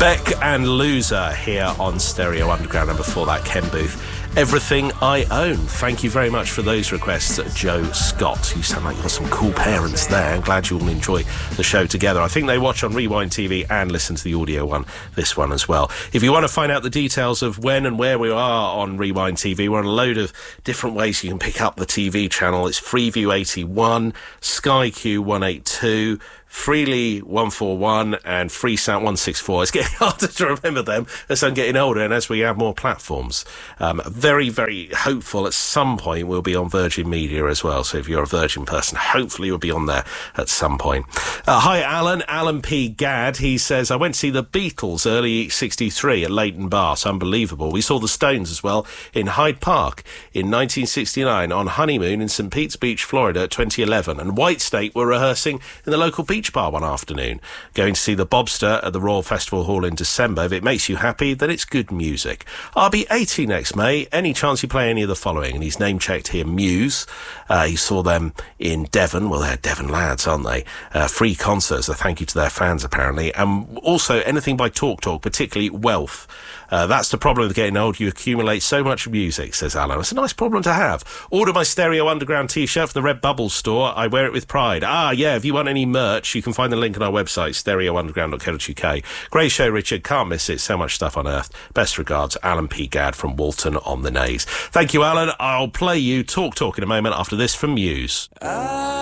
Beck and Loser here on Stereo Underground, and before that, Ken Booth, Everything I Own. Thank you very much for those requests, Joe Scott. You sound like you've got some cool parents there. I'm glad you all enjoy the show together. I think they watch on Rewind TV and listen to the audio one, this one as well. If you want to find out the details of when and where we are on Rewind TV, we're on a load of different ways you can pick up the TV channel. It's Freeview 81, Sky Q 182, Freely 141 and Freesound 164. It's getting harder to remember them as I'm getting older and as we have more platforms. Very, very hopeful at some point we'll be on Virgin Media as well. So if you're a Virgin person, hopefully you'll be on there at some point. Hi, Alan P. Gadd. He says, I went to see the Beatles early 63 at Leighton Bath. Unbelievable. We saw the Stones as well in Hyde Park in 1969, on honeymoon in St. Pete's Beach, Florida, 2011. And Whitesnake were rehearsing in the local beach bar one afternoon. Going to see the Bobster at the Royal Festival Hall in December. If it makes you happy, then it's good music. I'll be 80 next May. Any chance you play any of the following? And he's name-checked here Muse. He saw them in Devon. Well, they're Devon lads, aren't they? Free concerts, a thank you to their fans, apparently. And also anything by Talk Talk, particularly Wealth. That's the problem with getting old. You accumulate so much music, says Alan. It's a nice problem to have. Order my Stereo Underground t-shirt from the Red Bubble store. I wear it with pride. Yeah, if you want any merch, you can find the link on our website, stereounderground.co.uk. Great show, Richard. Can't miss it. So much stuff on earth. Best regards, Alan P. Gadd from Walton on the Naze. Thank you, Alan. I'll play you Talk Talk in a moment after this from Muse.